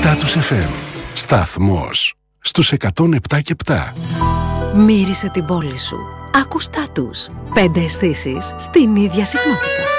Status FM. Σταθμός στους 107,7. Μύρισε την πόλη σου. Άκου Status. 5 αισθήσεις στην ίδια συχνότητα.